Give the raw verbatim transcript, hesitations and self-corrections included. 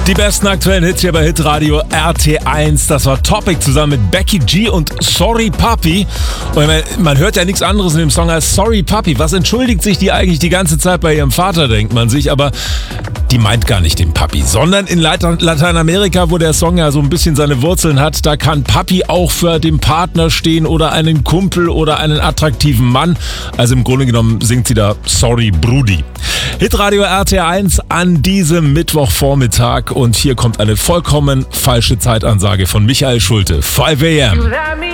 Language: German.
Die besten aktuellen Hits hier bei Hitradio R T eins. Das war Topic zusammen mit Becky G und Sorry Papi. Und man, man hört ja nichts anderes in dem Song als Sorry Papi. Was entschuldigt sich die eigentlich die ganze Zeit bei ihrem Vater, denkt man sich. Aber die meint gar nicht den Papi, sondern in Lateinamerika, wo der Song ja so ein bisschen seine Wurzeln hat, da kann Papi auch für den Partner stehen oder einen Kumpel oder einen attraktiven Mann. Also im Grunde genommen singt sie da Sorry Brudi. Hitradio R T eins an diesem Mittwochvormittag und hier kommt eine vollkommen falsche Zeitansage von Michael Schulte. fünf a m